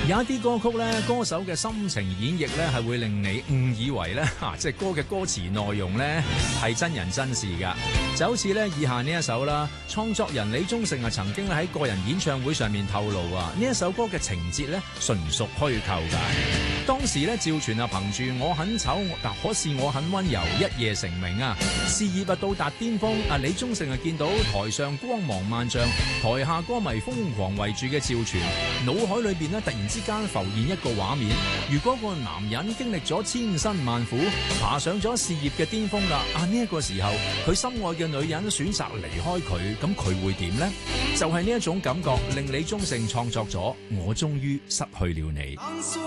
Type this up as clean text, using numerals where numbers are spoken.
有一啲歌曲咧，歌手嘅心情演繹咧，係會令你誤以為咧，即係歌嘅歌詞內容咧係真人真事噶。就好似咧以下呢一首啦，創作人李宗盛曾經喺個人演唱會上面透露呢一首歌嘅情節咧純屬虛構噶。當時咧趙傳憑住我很醜，可是我很溫柔，一夜成名啊，事業到達巔峰。李宗盛見到台上光芒萬丈，台下歌迷瘋狂圍住嘅趙傳，腦海裏邊突然之間浮現一個畫面：如果個男人經歷咗千辛萬苦，爬上咗事業嘅巔峰啦，呢一個時候佢心愛嘅女人選擇離開佢，咁佢會點呢？就係呢一種感覺令李宗盛創作咗《我終於失去了你》。